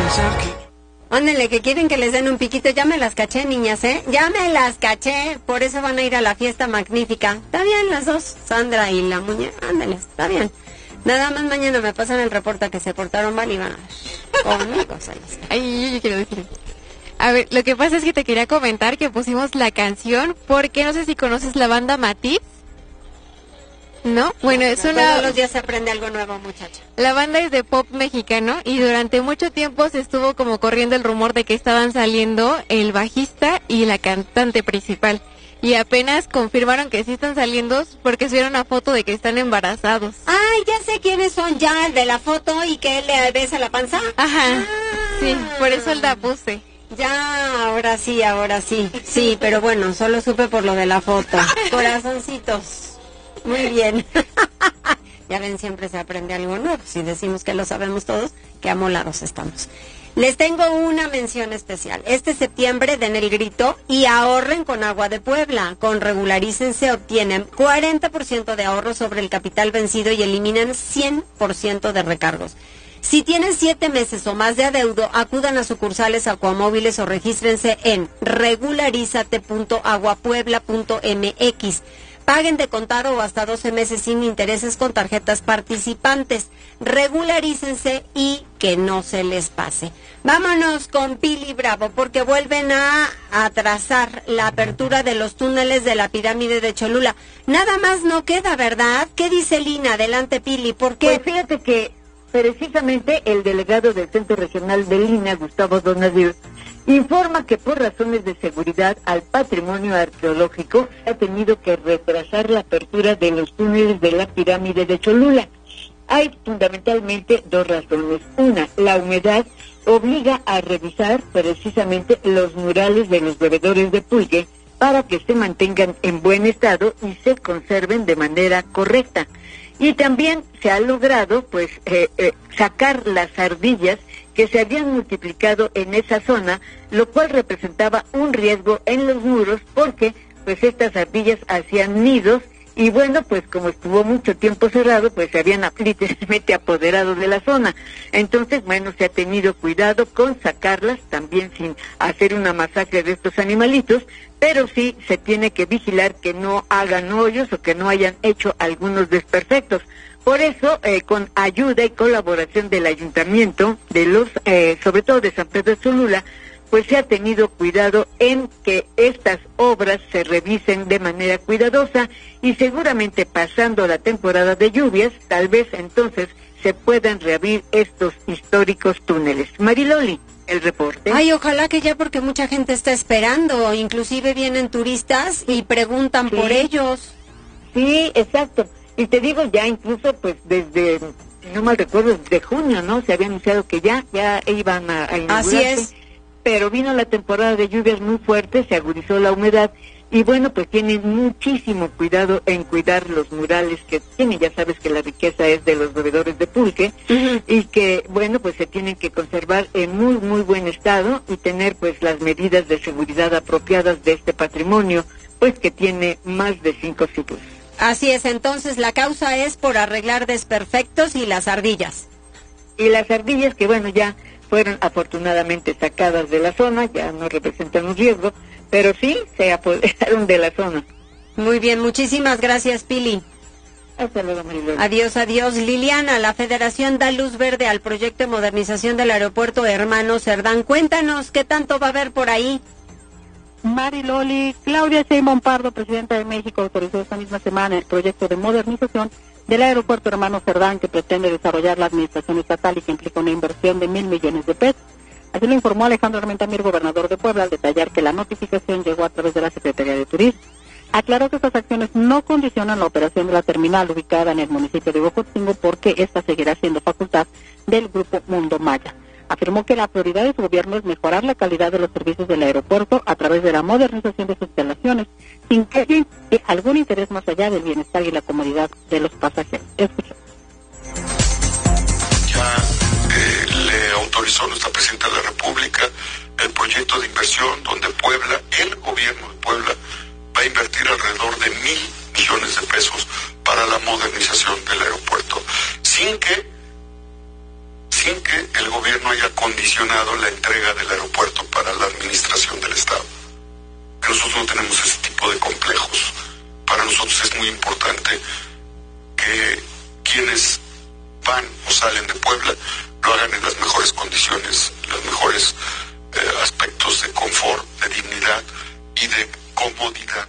Ándale, que quieren que les den un piquito. Ya me las caché, niñas, ¿eh? Ya me las caché. Por eso van a ir a la fiesta magnífica. Está bien las dos, Sandra y la muñeca. Ándale, está bien. Nada más mañana me pasan el reporte que se portaron mal y van a ver conmigo. Ay, yo quiero decir. A ver, lo que pasa es que te quería comentar que pusimos la canción porque no sé si conoces la banda Matiz. ¿No? Bueno, es una... Todos los días se aprende algo nuevo, muchacha. La banda es de pop mexicano y durante mucho tiempo se estuvo como corriendo el rumor de que estaban saliendo el bajista y la cantante principal. Y apenas confirmaron que sí están saliendo porque subieron una foto de que están embarazados. Ay, ya sé quiénes son ya, el de la foto y que él le besa la panza. Ajá, sí, por eso la puse. Ya, ahora sí. Sí, pero bueno, solo supe por lo de la foto. Corazoncitos. Muy bien. Ya ven, siempre se aprende algo nuevo. Si decimos que lo sabemos todos, qué amolados estamos. Les tengo una mención especial. Este septiembre den el grito y ahorren con Agua de Puebla. Con Regularícense obtienen 40% de ahorro sobre el capital vencido y eliminan 100% de recargos. Si tienen 7 meses o más de adeudo, acudan a sucursales Acuamóviles o regístrense en regularizate.aguapuebla.mx. Paguen de contado o hasta 12 meses sin intereses con tarjetas participantes. Regularícense y que no se les pase. Vámonos con Pili Bravo, porque vuelven a atrasar la apertura de los túneles de la pirámide de Cholula. Nada más no queda, ¿verdad? ¿Qué dice Lina? Adelante, Pili, ¿por qué? Pues fíjate que precisamente el delegado del Centro Regional de Lina, Gustavo Donadío, informa que por razones de seguridad al patrimonio arqueológico ha tenido que retrasar la apertura de los túneles de la pirámide de Cholula. Hay fundamentalmente 2 razones. Una, la humedad obliga a revisar precisamente los murales de los bebedores de pulque para que se mantengan en buen estado y se conserven de manera correcta. Y también se ha logrado sacar las ardillas que se habían multiplicado en esa zona, lo cual representaba un riesgo en los muros porque pues estas ardillas hacían nidos y bueno, pues como estuvo mucho tiempo cerrado, pues se habían literalmente apoderado de la zona. Entonces, bueno, se ha tenido cuidado con sacarlas, también sin hacer una masacre de estos animalitos, pero sí se tiene que vigilar que no hagan hoyos o que no hayan hecho algunos desperfectos. Por eso, con ayuda y colaboración del ayuntamiento, sobre todo de San Pedro de Cholula, pues se ha tenido cuidado en que estas obras se revisen de manera cuidadosa y seguramente pasando la temporada de lluvias, tal vez entonces se puedan reabrir estos históricos túneles. Mariloli, el reporte. Ay, ojalá que ya, porque mucha gente está esperando, inclusive vienen turistas y preguntan por ellos. Sí, exacto. Y te digo, ya incluso pues desde, si no mal recuerdo, desde junio, ¿no? Se había anunciado que ya iban a inaugurarse. Así es. Pero vino la temporada de lluvias muy fuerte, se agudizó la humedad y bueno, pues tienen muchísimo cuidado en cuidar los murales que tienen. Ya sabes que la riqueza es de los bebedores de pulque y que bueno, pues se tienen que conservar en muy, muy buen estado y tener pues las medidas de seguridad apropiadas de este patrimonio, pues que tiene más de 5 siglos. Así es, entonces la causa es por arreglar desperfectos y las ardillas. Y las ardillas que bueno, ya fueron afortunadamente sacadas de la zona, ya no representan un riesgo, pero sí se apoderaron de la zona. Muy bien, muchísimas gracias, Pili. Hasta luego, Mariloli. Adiós, adiós. Liliana, la Federación da luz verde al proyecto de modernización del aeropuerto Hermano Cerdán. Cuéntanos, ¿qué tanto va a haber por ahí? Mariloli, Claudia Sheinbaum Pardo, presidenta de México, autorizó esta misma semana el proyecto de modernización del aeropuerto Hermano Cerdán, que pretende desarrollar la administración estatal y que implica una inversión de 1,000 millones de pesos. Así lo informó Alejandro Armentamir, gobernador de Puebla, al detallar que la notificación llegó a través de la Secretaría de Turismo. Aclaró que estas acciones no condicionan la operación de la terminal ubicada en el municipio de Huejotzingo, porque esta seguirá siendo facultad del Grupo Mundo Maya. Afirmó que la prioridad de su gobierno es mejorar la calidad de los servicios del aeropuerto a través de la modernización de sus instalaciones, sin que haya algún interés más allá del bienestar y la comodidad de los pasajeros. Escucha. Ya le autorizó nuestra presidenta de la República el proyecto de inversión donde Puebla, el gobierno de Puebla, va a invertir alrededor de 1,000 millones de pesos para la modernización del aeropuerto, sin que sin que el gobierno haya condicionado la entrega del aeropuerto para la administración del Estado. Nosotros no tenemos ese tipo de complejos. Para nosotros es muy importante que quienes van o salen de Puebla lo hagan en las mejores condiciones, los mejores aspectos de confort, de dignidad y de comodidad.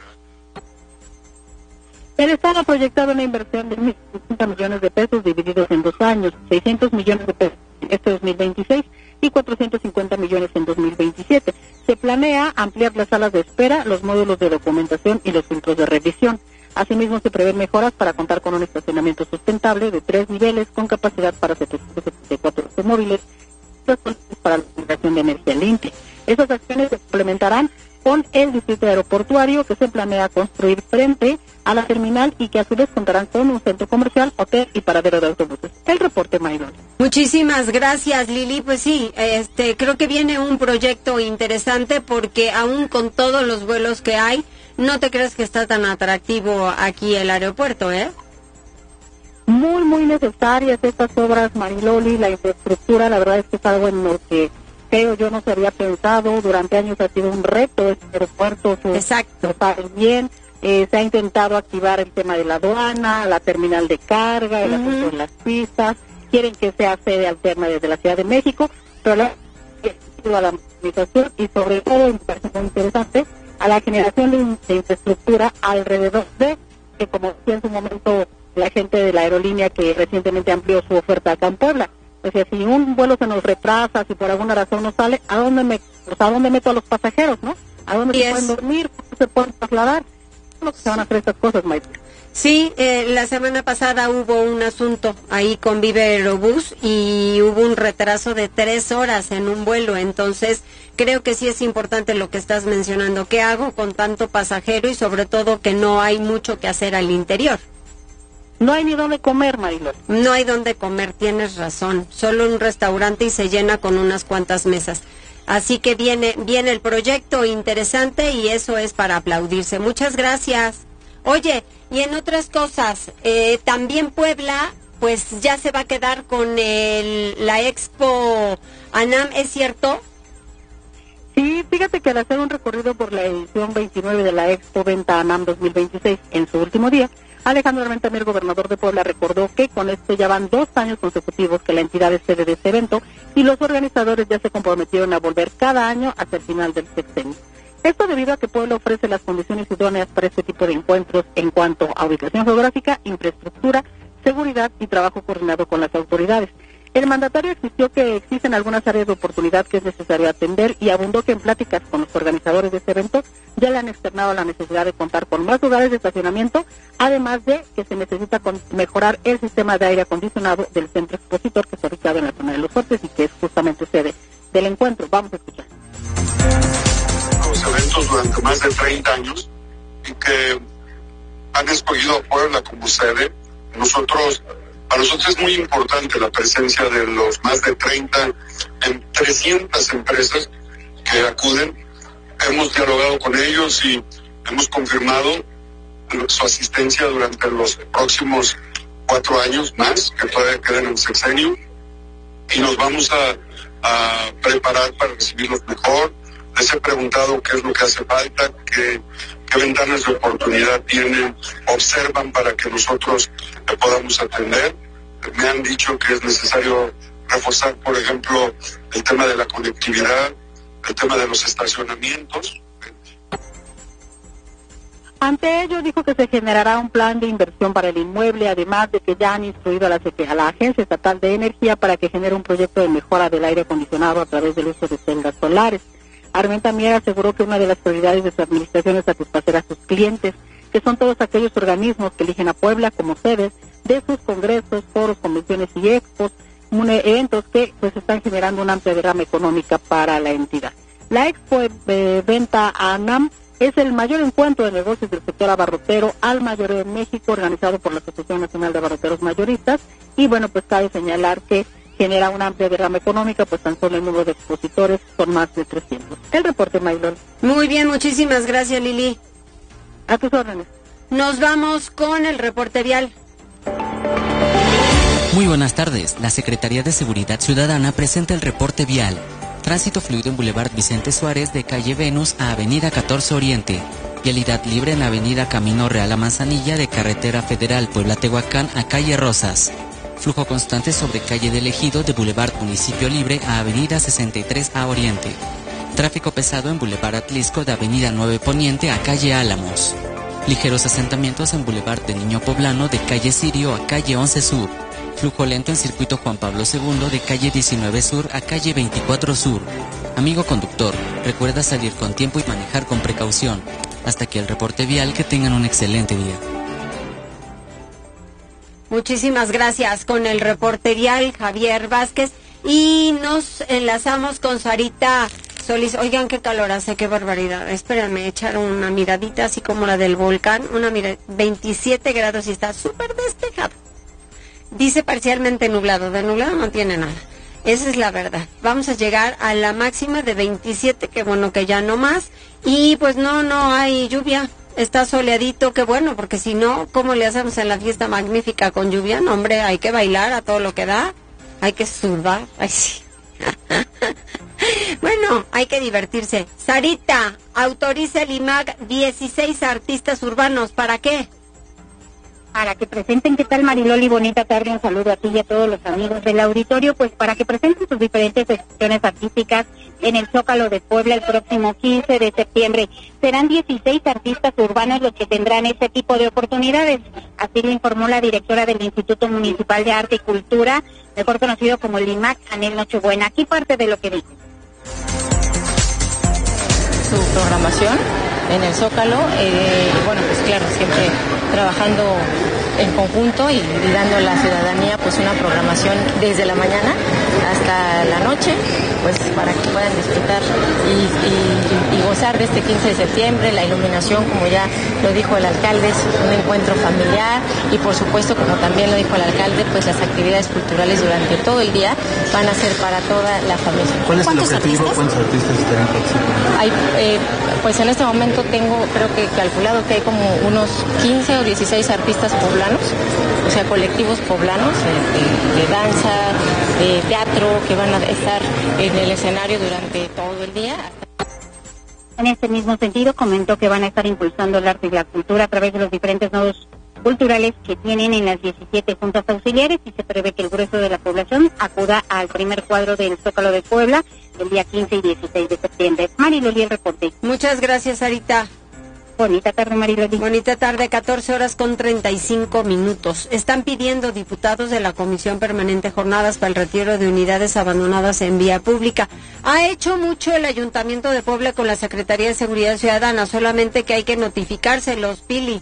El Estado ha proyectado una inversión de 1.060 millones de pesos divididos en 2 años, 600 millones de pesos en este 2026 y 450 millones en 2027. Se planea ampliar las salas de espera, los módulos de documentación y los filtros de revisión. Asimismo, se prevén mejoras para contar con un estacionamiento sustentable de 3 niveles con capacidad para 774 automóviles para la generación de energía limpia. Esas acciones se complementarán con el distrito aeroportuario que se planea construir frente a la terminal y que a su vez contarán con un centro comercial, hotel y paradero de autobuses. El reporte, Maylon. Muchísimas gracias, Lili. Pues sí, creo que viene un proyecto interesante porque aún con todos los vuelos que hay, no te crees que está tan atractivo aquí el aeropuerto, ¿eh? Muy, muy necesarias estas obras, Mariloli. La infraestructura, la verdad es que es algo en lo que creo yo no se había pensado. Durante años ha sido un reto este aeropuerto. Exacto. Bien. Se ha intentado activar el tema de la aduana, la terminal de carga, el asunto de las pistas. Quieren que sea sede alterna desde la Ciudad de México, pero la a la administración y sobre todo, me parece muy interesante, a la generación de infraestructura alrededor de, que como decía en su momento la gente de la aerolínea que recientemente amplió su oferta acá en Puebla. O sea, si un vuelo se nos retrasa, si por alguna razón no sale, ¿a dónde meto a los pasajeros, no? ¿A dónde se pueden dormir? ¿Cómo se pueden trasladar? ¿Cómo se van a hacer estas cosas, Maite? Sí, la semana pasada hubo un asunto ahí con Viva Aerobús y hubo un retraso de 3 horas en un vuelo, entonces creo que sí es importante lo que estás mencionando. ¿Qué hago con tanto pasajero y sobre todo que no hay mucho que hacer al interior? No hay ni dónde comer, Marilol. No hay dónde comer, tienes razón. Solo un restaurante y se llena con unas cuantas mesas. Así que viene el proyecto interesante y eso es para aplaudirse. Muchas gracias. Oye, y en otras cosas, también Puebla, pues ya se va a quedar con la Expo ANAM, ¿es cierto? Sí, fíjate que al hacer un recorrido por la edición 29 de la Expo Venta ANAM 2026 en su último día, Alejandro Armentamir, gobernador de Puebla, recordó que con esto ya van 2 años consecutivos que la entidad es sede de este evento y los organizadores ya se comprometieron a volver cada año hasta el final del sexenio. Esto debido a que Puebla ofrece las condiciones idóneas para este tipo de encuentros en cuanto a ubicación geográfica, infraestructura, seguridad y trabajo coordinado con las autoridades. El mandatario exigió que existen algunas áreas de oportunidad que es necesario atender y abundó que en pláticas con los organizadores de este evento ya le han externado la necesidad de contar con más lugares de estacionamiento, además de que se necesita mejorar el sistema de aire acondicionado del centro expositor que está ubicado en la zona de Los Fuertes y que es justamente sede del encuentro. Vamos a escuchar. Los eventos durante más de 30 años y que han escogido a Puebla como sede. Para nosotros es muy importante la presencia de los más de 300 empresas que acuden. Hemos dialogado con ellos y hemos confirmado su asistencia durante los próximos 4 años más, que todavía quedan en el sexenio, y nos vamos a preparar para recibirlos mejor. Les he preguntado qué es lo que hace falta, qué ventanas de oportunidad tienen, observan para que nosotros le podamos atender. Me han dicho que es necesario reforzar, por ejemplo, el tema de la conectividad, el tema de los estacionamientos. Ante ello, dijo que se generará un plan de inversión para el inmueble, además de que ya han instruido a la Agencia Estatal de Energía para que genere un proyecto de mejora del aire acondicionado a través del uso de celdas solares. Armentamir aseguró que una de las prioridades de su administración es satisfacer a sus clientes, que son todos aquellos organismos que eligen a Puebla como sedes de sus congresos, foros, convenciones y expos, eventos que pues están generando una amplia derrama económica para la entidad. La Expo Venta ANAM es el mayor encuentro de negocios del sector abarrotero al mayoreo en México, organizado por la Asociación Nacional de Abarroteros Mayoristas, y bueno, pues cabe señalar que genera una amplia derrama económica, pues tan solo el número de expositores son más de 300. El reporte, Maylon. Muy bien, muchísimas gracias, Lili. A tus órdenes. Nos vamos con el reporte vial. Muy buenas tardes. La Secretaría de Seguridad Ciudadana presenta el reporte vial. Tránsito fluido en Boulevard Vicente Suárez de calle Venus a Avenida 14 Oriente. Vialidad libre en Avenida Camino Real a Manzanilla de Carretera Federal Puebla-Tehuacán a calle Rosas. Flujo constante sobre calle del Ejido de Boulevard Municipio Libre a Avenida 63 a Oriente. Tráfico pesado en Boulevard Atlisco de Avenida 9 Poniente a calle Álamos. Ligeros asentamientos en Boulevard de Niño Poblano de calle Sirio a calle 11 Sur. Flujo lento en Circuito Juan Pablo II de calle 19 Sur a calle 24 Sur. Amigo conductor, recuerda salir con tiempo y manejar con precaución. Hasta aquí el reporte vial, que tengan un excelente día. Muchísimas gracias con el reporte vial, Javier Vázquez. Y nos enlazamos con Sarita Solís. Oigan, qué calor hace, qué barbaridad. Espérenme, echar una miradita así como la del volcán. 27 grados y está súper despejado. Dice parcialmente nublado, de nublado no tiene nada. Esa es la verdad. Vamos a llegar a la máxima de 27, que bueno que ya no más. Y pues no hay lluvia. Está soleadito, qué bueno, porque si no, ¿cómo le hacemos en la fiesta magnífica con lluvia? No, hombre, hay que bailar a todo lo que da. Hay que sudar. Ay, sí. Bueno, hay que divertirse. Sarita, autoriza el IMAC 16 artistas urbanos. ¿Para qué? Para que presenten, ¿qué tal, Mariloli? Bonita tarde, un saludo a ti y a todos los amigos del auditorio, pues para que presenten sus diferentes expresiones artísticas en el Zócalo de Puebla el próximo 15 de septiembre. Serán 16 artistas urbanos los que tendrán este tipo de oportunidades. Así lo informó la directora del Instituto Municipal de Arte y Cultura, mejor conocido como el IMAC, Anel Nochebuena. Aquí parte de lo que dijo. Su programación en el Zócalo, bueno, pues claro, siempre trabajando en conjunto y dando a la ciudadanía pues una programación desde la mañana hasta la noche, pues para que puedan disfrutar y gozar de este 15 de septiembre. La iluminación, como ya lo dijo el alcalde, es un encuentro familiar y por supuesto, como también lo dijo el alcalde, pues las actividades culturales durante todo el día van a ser para toda la familia. ¿Cuál es el objetivo? ¿Cuántos artistas estarán participando? Hay, pues en este momento tengo, creo que calculado que hay como unos 15 o 16 artistas poblanos, o sea, colectivos poblanos de danza, de teatro, que van a estar en el escenario durante todo el día. En este mismo sentido, comentó que van a estar impulsando el arte y la cultura a través de los diferentes nodos culturales que tienen en las 17 juntas auxiliares, y se prevé que el grueso de la población acuda al primer cuadro del Zócalo de Puebla el día 15 y 16 de septiembre. Mariloli, el reporte. Muchas gracias, Sarita. Bonita tarde, Mariloli. Bonita tarde, 14:35. Están pidiendo diputados de la Comisión Permanente jornadas para el retiro de unidades abandonadas en vía pública. Ha hecho mucho el Ayuntamiento de Puebla con la Secretaría de Seguridad Ciudadana, solamente que hay que notificárselos, Pili.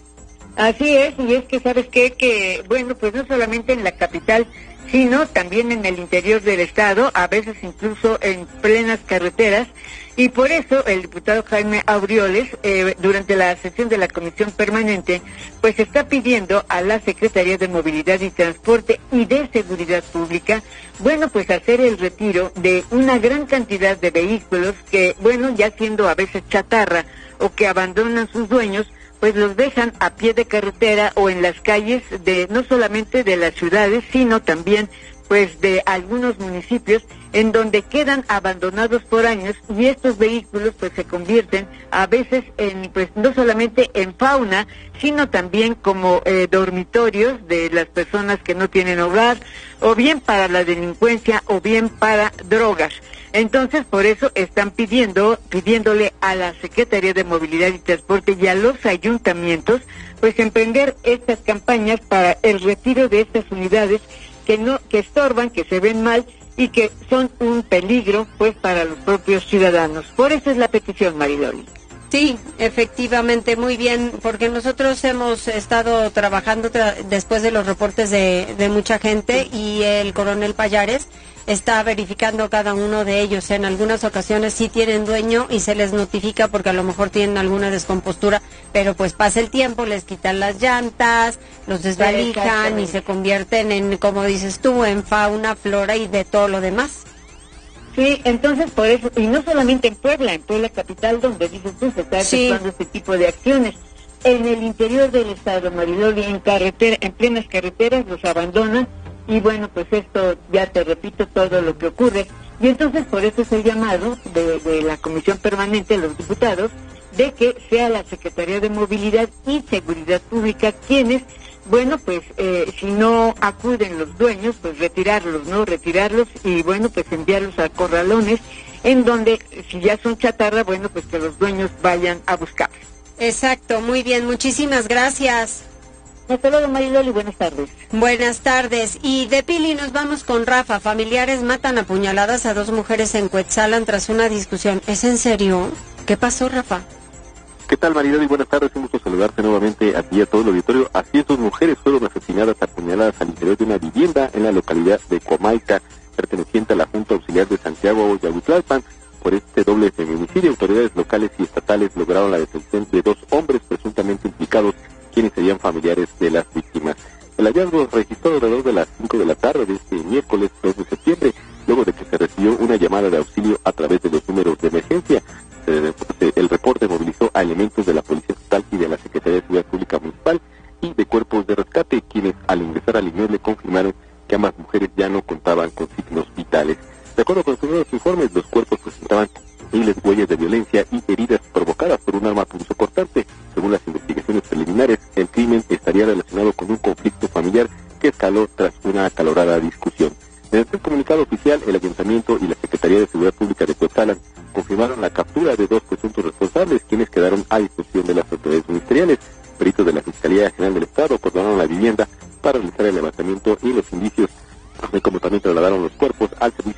Así es, y es que, ¿sabes qué? Que, bueno, pues no solamente en la capital, sino también en el interior del estado, a veces incluso en plenas carreteras, y por eso el diputado Jaime Aureoles, durante la sesión de la Comisión Permanente, pues está pidiendo a la Secretaría de Movilidad y Transporte y de Seguridad Pública, bueno, pues hacer el retiro de una gran cantidad de vehículos que, bueno, ya siendo a veces chatarra o que abandonan sus dueños, pues los dejan a pie de carretera o en las calles de no solamente de las ciudades, sino también pues de algunos municipios en donde quedan abandonados por años, y estos vehículos pues se convierten a veces en, pues no solamente en fauna, sino también como dormitorios de las personas que no tienen hogar, o bien para la delincuencia, o bien para drogas. Entonces, por eso están pidiéndole a la Secretaría de Movilidad y Transporte y a los ayuntamientos, pues emprender estas campañas para el retiro de estas unidades que estorban, que se ven mal y que son un peligro, pues, para los propios ciudadanos. Por eso es la petición, Mariloli. Sí, efectivamente, muy bien, porque nosotros hemos estado trabajando después de los reportes de mucha gente, y el coronel Payares está verificando cada uno de ellos. En algunas ocasiones sí tienen dueño y se les notifica porque a lo mejor tienen alguna descompostura, pero pues pasa el tiempo, les quitan las llantas, los desvalijan y se convierten en, como dices tú, en fauna, flora y de todo lo demás. Sí, entonces por eso, y no solamente en Puebla capital, donde dices tú, se está efectuando este tipo de acciones. En el interior del estado, Mariloli, en plenas carreteras los abandonan, y bueno, pues esto, ya te repito, todo lo que ocurre. Y entonces por eso es el llamado de la Comisión Permanente de los Diputados de que sea la Secretaría de Movilidad y Seguridad Pública quienes, bueno, pues si no acuden los dueños, pues retirarlos, ¿no? Retirarlos y bueno, pues enviarlos a corralones en donde si ya son chatarra, bueno, pues que los dueños vayan a buscarlos. Exacto, muy bien, muchísimas gracias. Hasta luego, Mariloli, buenas tardes. Buenas tardes. Y de Pili nos vamos con Rafa. Familiares matan a puñaladas a 2 mujeres en Cuetzalan tras una discusión. ¿Es en serio? ¿Qué pasó, Rafa? ¿Qué tal, Mariloli? Buenas tardes. Un gusto saludarte nuevamente a ti y a todo el auditorio. Así es, 2 mujeres fueron asesinadas a puñaladas al interior de una vivienda en la localidad de Comayca, perteneciente a la Junta Auxiliar de Santiago Yautlalpan. Por este doble feminicidio, autoridades locales y estatales lograron la detención de 2 hombres presuntamente implicados, quienes serían familiares de las víctimas. El hallazgo registrado alrededor de las 5 de la tarde de este miércoles 2 de septiembre, luego de que se recibió una llamada de auxilio a través de los números de emergencia. El reporte movilizó a elementos de la Policía Estatal y de la Secretaría de Seguridad Pública Municipal y de cuerpos de rescate, quienes al ingresar al inmueble confirmaron que ambas mujeres ya no contaban con signos vitales. De acuerdo con los primeros informes, los cuerpos presentaban miles de huellas de violencia y heridas provocadas por un arma punzocortante. Según las investigaciones preliminares, el crimen estaría relacionado con un conflicto familiar que escaló tras una acalorada discusión. Mediante un comunicado oficial, el Ayuntamiento y la Secretaría de Seguridad Pública de Cuetzalan confirmaron la captura de 2 presuntos responsables, quienes quedaron a disposición de las autoridades ministeriales. Peritos de la Fiscalía General del Estado acordonaron la vivienda para realizar el levantamiento y los indicios, como también trasladaron los cuerpos al servicio